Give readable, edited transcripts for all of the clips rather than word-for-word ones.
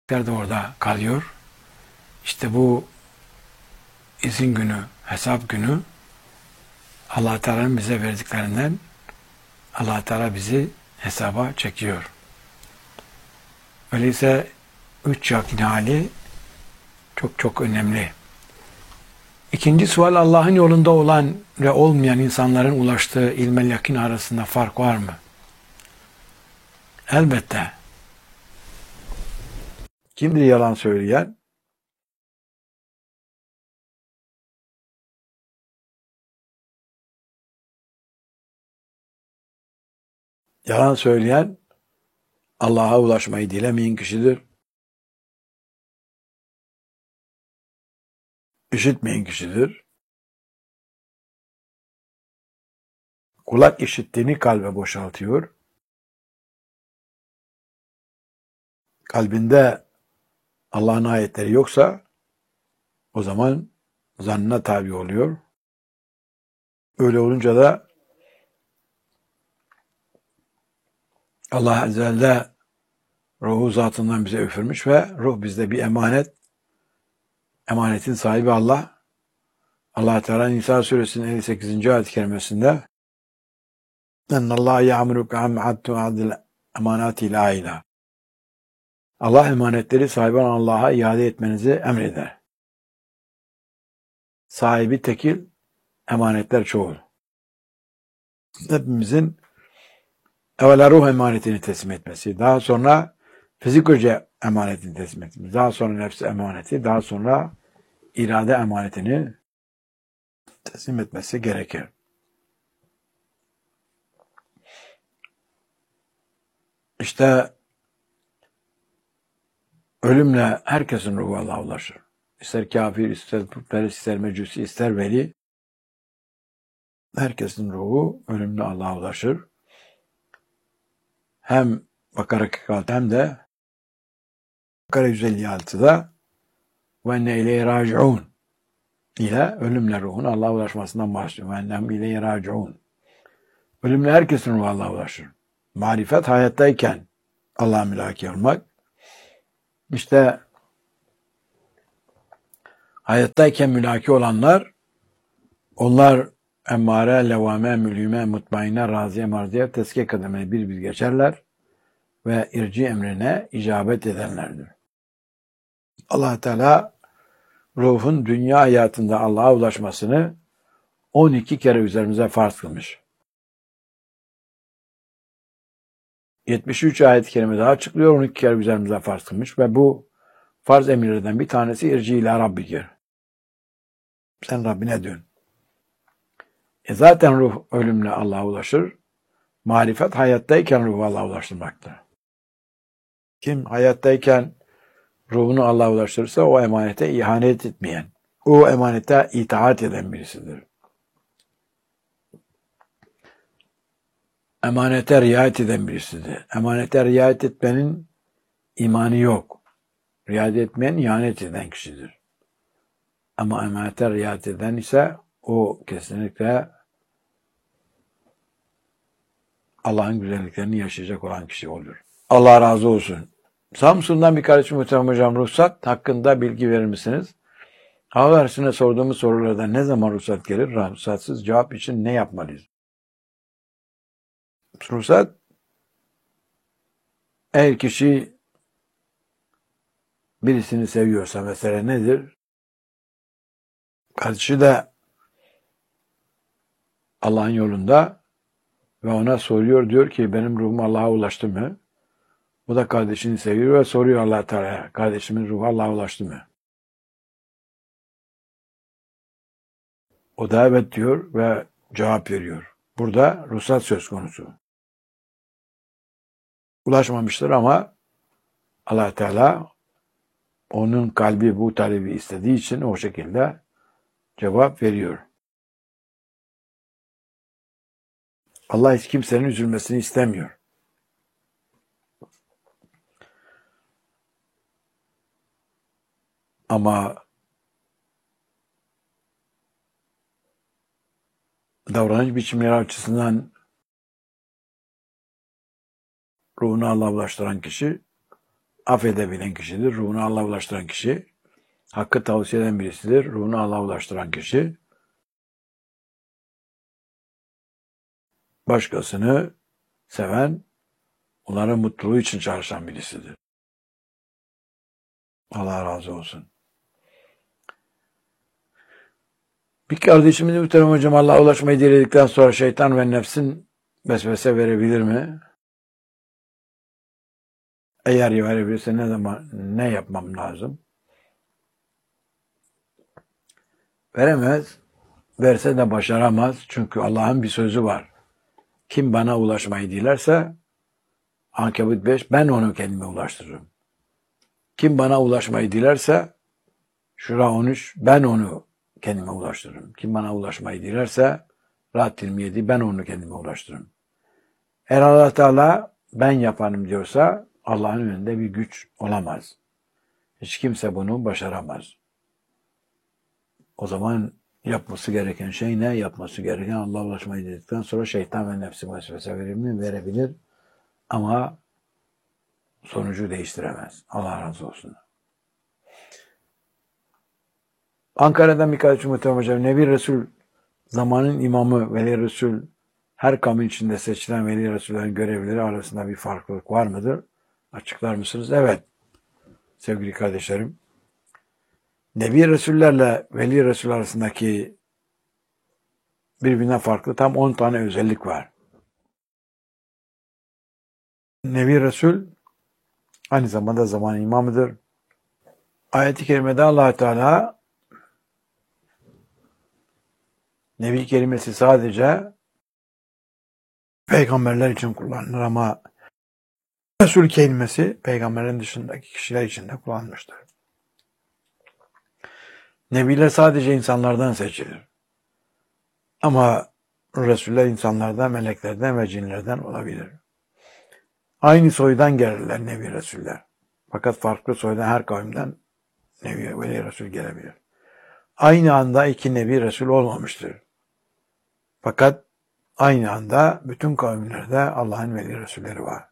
de orada kalıyor. İşte bu izin günü, hesap günü Allah Teala'nın bize verdiklerinden Allah Teala bizi hesaba çekiyor. Öyleyse üç yakin hali çok çok önemli. İkinci sual, Allah'ın yolunda olan ve olmayan insanların ulaştığı ilmel yakin arasında fark var mı? Elbette. Kimdir yalan söyleyen? Yalan söyleyen Allah'a ulaşmayı dilemeyen kişidir. İşitmeyen kişidir. Kulak işittiğini kalbe boşaltıyor. Kalbinde Allah'ın ayetleri yoksa o zaman zannına tabi oluyor. Öyle olunca da Allah Azze ve Celle ruhu zatından bize üfürmüş ve ruh bizde bir emanet. Emanetin sahibi Allah. Allah Teala Nisa suresinin 58. ayet-i kerimesinde "Ennallâhe ya'muruke an tu'addil emanâti ilâ." Allah emanetleri sahibi olan Allah'a iade etmenizi emreder. Sahibi tekil, emanetler çoğul. Hepimizin evvela ruh emanetini teslim etmesi, daha sonra fizik hücre emanetini teslim etmesi, daha sonra nefs emaneti, daha sonra irade emanetini teslim etmesi gerekir. İşte ölümle herkesin ruhu Allah'a ulaşır. İster kafir, ister putperest, ister mecusi, ister veli. Herkesin ruhu ölümle Allah'a ulaşır. Hem Bakara 46 hem de Bakara 156'da ve enne ileyhi raciun ile ölümle ruhun Allah'a ulaşmasından bahsediyor. Ve ennem ileyhi raciun. Ölümle herkesin ruhu Allah'a ulaşır. Marifet hayattayken Allah'a mülaki olmak. İşte hayattayken mülaki olanlar, onlar emmare, levame, mülhime, mutmainne, raziye, marziye, tezkiye kademine bir geçerler ve irci emrine icabet edenlerdir. Allah Teala ruhun dünya hayatında Allah'a ulaşmasını 12 kere üzerimize farz kılmış. 73 ayet-i kerime daha açıklıyor, 12 kere üzerimize farz kılmış ve bu farz emirlerden bir tanesi irci ila rabbikir. Sen Rabbine dön. Zaten ruh ölümle Allah'a ulaşır. Marifet hayattayken ruhu Allah'a ulaştırmaktır. Kim hayattayken ruhunu Allah'a ulaştırırsa o emanete ihanet etmeyen, o emanete itaat eden birisidir. Emanete riayet eden birisidir. Emanete riayet etmenin imanı yok. Riayet etmeyen ihanet eden kişidir. Ama emanete riayet eden ise o kesinlikle Allah'ın güzelliklerini yaşayacak olan kişi olur. Allah razı olsun. Samsun'dan bir kardeşim Muhterem Hocam, ruhsat hakkında bilgi verir misiniz? Hava arasında sorduğumuz sorularda ne zaman ruhsat gelir? Ruhsatsız cevap için ne yapmalıyız? Ruhsat, eğer kişi birisini seviyorsa mesela nedir? Kardeşi de Allah'ın yolunda ve ona soruyor, diyor ki benim ruhum Allah'a ulaştı mı? O da kardeşini seviyor ve soruyor Allah Teala'ya, kardeşimin ruhu Allah'a ulaştı mı? O da evet diyor ve cevap veriyor. Burada ruhsat söz konusu. Ulaşmamıştır ama Allah Teala onun kalbi bu talebi istediği için o şekilde cevap veriyor. Allah hiç kimsenin üzülmesini istemiyor. Ama davranış biçimleri açısından ruhunu Allah'a ulaştıran kişi affedebilen kişidir. Ruhunu Allah'a ulaştıran kişi. Hakkı tavsiye eden birisidir. Ruhunu Allah'a ulaştıran kişi. Başkasını seven, onların mutluluğu için çalışan birisidir. Allah razı olsun. Bir kardeşimiz muhterem hocam, Allah'a ulaşmayı diledikten sonra şeytan ve nefsin vesvese verebilir mi? Eğer verebilirse ne yapmam lazım? Veremez. Verse de başaramaz. Çünkü Allah'ın bir sözü var. Kim bana ulaşmayı dilerse Ankebut 5, ben onu kendime ulaştırırım. Kim bana ulaşmayı dilerse Şura 13, ben onu kendime ulaştırırım. Kim bana ulaşmayı dilerse Ra'd 27, ben onu kendime ulaştırırım. Eğer Allah Teala ben yaparım diyorsa Allah'ın önünde bir güç olamaz. Hiç kimse bunu başaramaz. O zaman yapması gereken şey ne? Yapması gereken Allah'a ulaşmayı dedikten sonra şeytan ve nefsi vesvese verir mi? Verebilir. Ama sonucu değiştiremez. Allah razı olsun. Ankara'dan bir kardeşim muhtemelen hocam. Nebi Resul zamanın imamı, Veli Resul, her kavmin içinde seçilen Veli Resullerin görevleri arasında bir farklılık var mıdır? Açıklar mısınız? Evet. Sevgili kardeşlerim. Nebi Resullerle Veli Resul arasındaki birbirinden farklı tam 10 tane özellik var. Nebi Resul aynı zamanda zaman imamıdır. Ayet-i kerimede Allah Teala Nebi kelimesi sadece peygamberler için kullanılır ama Resul kelimesi peygamberlerin dışındaki kişiler için de kullanılmıştır. Nebiler sadece insanlardan seçilir. Ama Resuller insanlardan, meleklerden ve cinlerden olabilir. Aynı soydan gelirler Nebi Resuller. Fakat farklı soydan her kavimden Nebi ve Resul gelebilir. Aynı anda iki Nebi Resul olmamıştır. Fakat aynı anda bütün kavimlerde Allah'ın Veli Resulleri var.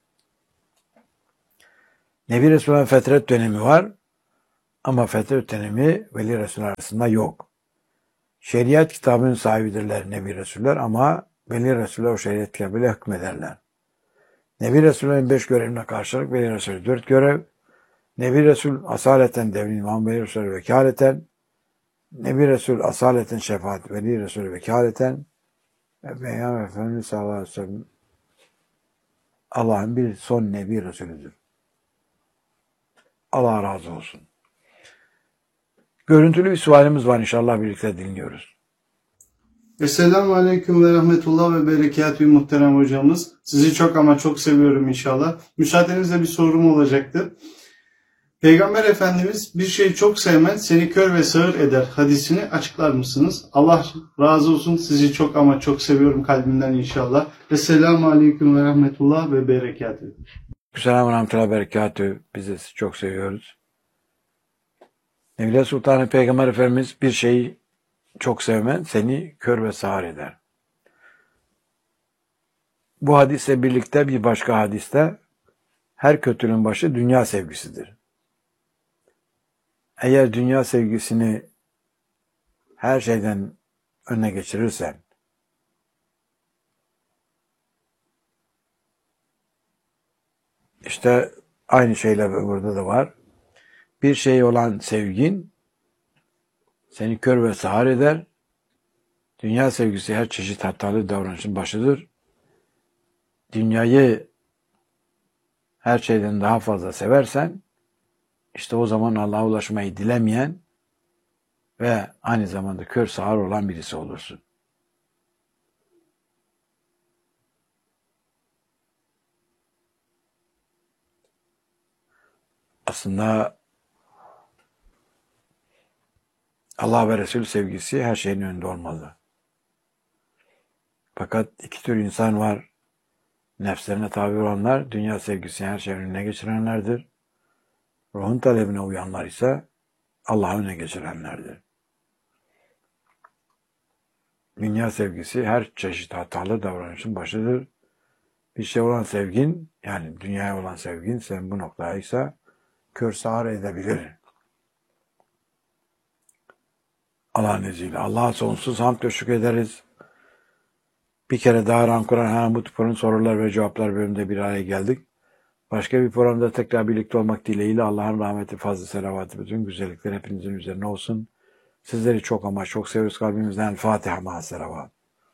Nebi Resul'ün fetret dönemi var ama fetret dönemi Veli Resul arasında yok. Şeriat kitabının sahibidirler Nebi Resuller ama Veli Resuller o şeriat kitabıyla hükmederler. Nebi Resul'ün 5 görevine karşılık Veli Resulü 4 görev. Nebi Resul asaleten devrin imam, Veli Resulü vekaleten. Nebi Resul asaleten şefaat, Veli Resulü vekaleten. Peygamber Efendimiz sallallahu aleyhi ve sellem Allah'ın bir son Nebi Resulüdür. Allah razı olsun. Görüntülü bir sualimiz var, inşallah birlikte dinliyoruz. Esselamu Aleyküm ve Rahmetullah ve Berekatü muhterem hocamız. Sizi çok ama çok seviyorum inşallah. Müsaadenizle bir sorum olacaktı. Peygamber Efendimiz bir şeyi çok sevmen seni kör ve sağır eder hadisini açıklar mısınız? Allah razı olsun, sizi çok ama çok seviyorum kalbimden inşallah. Esselamu Aleyküm ve Rahmetullah ve Berekatü. Selamun Rahmetullah ve Berekatü. Biz de sizi çok seviyoruz. Nevle Sultanı Peygamber Efendimiz bir şeyi çok sevmen seni kör ve sağır eder. Bu hadisle birlikte bir başka hadiste her kötülüğün başı dünya sevgisidir. Eğer dünya sevgisini her şeyden önüne geçirirsen, işte aynı şeyler burada da var. Bir şey olan sevgin seni kör ve sağır eder. Dünya sevgisi her çeşit hatalı davranışın başıdır. Dünyayı her şeyden daha fazla seversen, işte o zaman Allah'a ulaşmayı dilemeyen ve aynı zamanda kör sağır olan birisi olursun. Aslında Allah ve Resul sevgisi her şeyin önünde olmalı. Fakat iki tür insan var. Nefslerine tabi olanlar, dünya sevgisini her şeyin önüne geçirenlerdir. Ruhun talebine uyanlar ise Allah'ı önüne geçirenlerdir. Dünya sevgisi her çeşit hatalı davranışın başıdır. Bir şey olan sevgin, yani dünyaya olan sevgin sen bu noktaysa kör sağır edebilir. Allah'ın izniyle. Allah'a sonsuz hamd ve şükrederiz. Bir kere daha Kur'an Hamut sorular ve cevaplar bölümünde bir araya geldik. Başka bir programda tekrar birlikte olmak dileğiyle Allah'ın rahmeti, fazla selavatı, bütün güzellikler hepinizin üzerine olsun. Sizleri çok ama çok seviyoruz kalbimizden. Fatiha ma'a selavat.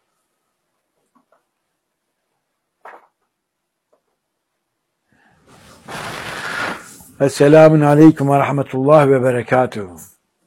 Esselamun aleyküm ve rahmetullah ve berekatuhu.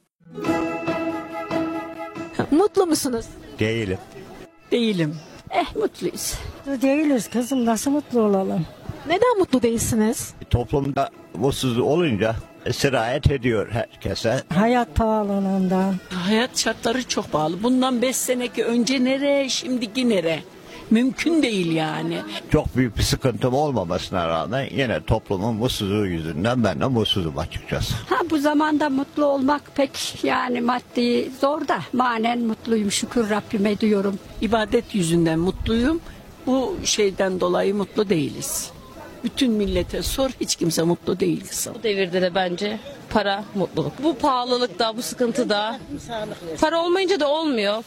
Mutlu musunuz? Değilim. Değilim. Mutluyuz. Mutlu değiliz kızım, nasıl mutlu olalım? Neden mutlu değilsiniz? Toplumda mutsuzluk olunca sirayet ediyor herkese. Hayat pahalılığından. Hayat şartları çok pahalı. Bundan 5 seneki önce nere, şimdiki nere? Mümkün değil yani. Çok büyük bir sıkıntım olmamasına rağmen yine toplumun mutsuzluğu yüzünden ben de mutsuzum açıkçası. Bu zamanda mutlu olmak pek yani maddi zor da manen mutluyum, şükür Rabbime diyorum. İbadet yüzünden mutluyum. Bu şeyden dolayı mutlu değiliz. Bütün millete sor, hiç kimse mutlu değil kızım. Bu devirde de bence para mutluluk. Bu pahalılıkta, bu sıkıntıda para olmayınca da olmuyor.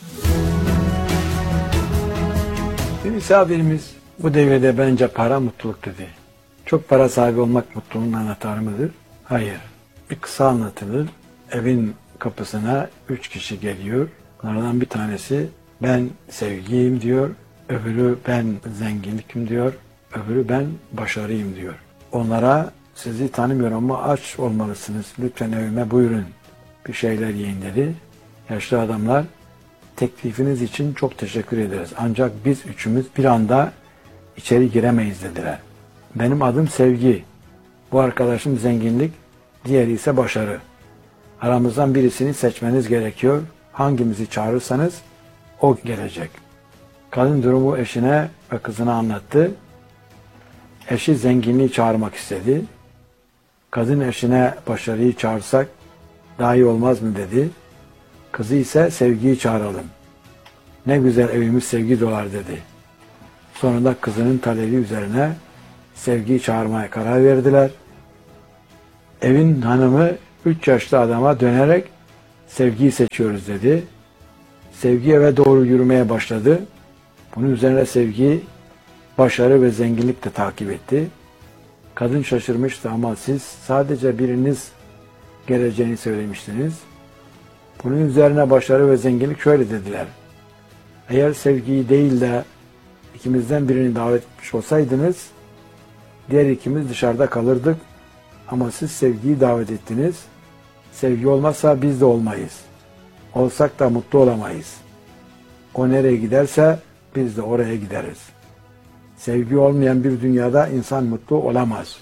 Bir misafirimiz bu devirde bence para mutluluk dedi. Çok para sahibi olmak mutluluğun anahtarı mıdır? Hayır. Bir kısa anlatılır. Evin kapısına 3 kişi geliyor. Bunlardan bir tanesi ben sevgiyim diyor. Öbürü ben zenginlikim diyor. Öbürü ben başarıyım diyor. Onlara sizi tanımıyorum ama aç olmalısınız. Lütfen evime buyurun. Bir şeyler yiyin dedi. Yaşlı adamlar teklifiniz için çok teşekkür ederiz. Ancak biz üçümüz bir anda içeri giremeyiz dediler. Benim adım Sevgi. Bu arkadaşım zenginlik, diğeri ise başarı. Aramızdan birisini seçmeniz gerekiyor. Hangimizi çağırırsanız o gelecek. Kadın durumu eşine ve kızına anlattı. Eşi zenginliği çağırmak istedi. Kadın eşine başarıyı çağırsak daha iyi olmaz mı dedi. Kızı ise Sevgiyi çağıralım. Ne güzel evimiz sevgi dolar dedi. Sonunda kızının talebi üzerine Sevgiyi çağırmaya karar verdiler. Evin hanımı 3 yaşlı adama dönerek Sevgiyi seçiyoruz dedi. Sevgi eve doğru yürümeye başladı. Bunun üzerine Sevgi başarı ve zenginlik de takip etti. Kadın şaşırmıştı ama siz sadece biriniz geleceğini söylemiştiniz. Bunun üzerine başarı ve zenginlik şöyle dediler. Eğer Sevgiyi değil de ikimizden birini davet etmiş olsaydınız diğer ikimiz dışarıda kalırdık. Ama siz Sevgiyi davet ettiniz. Sevgi olmazsa biz de olmayız. Olsak da mutlu olamayız. O nereye giderse biz de oraya gideriz. Sevgi olmayan bir dünyada insan mutlu olamaz.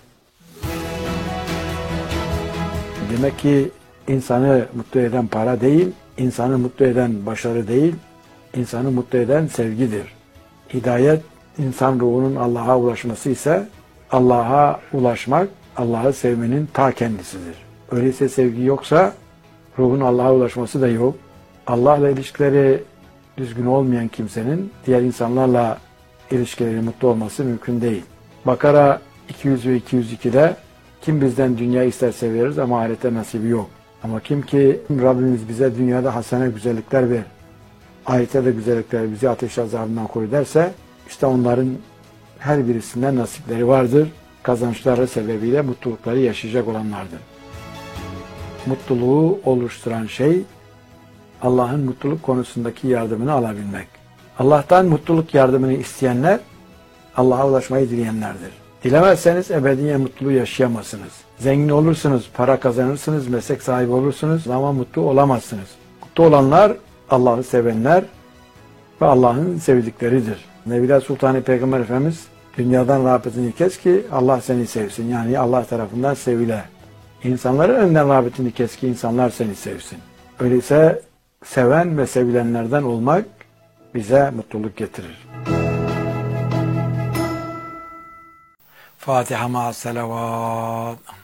Demek ki insanı mutlu eden para değil, insanı mutlu eden başarı değil, insanı mutlu eden sevgidir. Hidayet, insan ruhunun Allah'a ulaşması ise Allah'a ulaşmak, Allah'ı sevmenin ta kendisidir. Öyleyse sevgi yoksa ruhun Allah'a ulaşması da yok. Allah'la ilişkileri düzgün olmayan kimsenin diğer insanlarla ilişkileri mutlu olması mümkün değil. Bakara 200 ve 202'de kim bizden dünya isterse veririz ama ahirette nasibi yok. Ama kim ki Rabbimiz bize dünyada hasene güzellikler ver, ahirette de güzellikler bizi ateş azabından koru derse işte onların her birisinden nasipleri vardır. Kazançları sebebiyle mutlulukları yaşayacak olanlardır. Mutluluğu oluşturan şey Allah'ın mutluluk konusundaki yardımını alabilmek. Allah'tan mutluluk yardımını isteyenler Allah'a ulaşmayı dileyenlerdir. Dilemezseniz ebediyen mutluluğu yaşayamazsınız. Zengin olursunuz, para kazanırsınız, meslek sahibi olursunuz ama mutlu olamazsınız. Mutlu olanlar Allah'ı sevenler ve Allah'ın sevdikleridir. Nebiler Sultanı Peygamber Efendimiz dünyadan rağbetini kes ki Allah seni sevsin. Yani Allah tarafından sevile. İnsanların önünden rağbetini kes ki insanlar seni sevsin. Öyleyse seven ve sevilenlerden olmak bize mutluluk getirir. Fatiha ma'a selavat.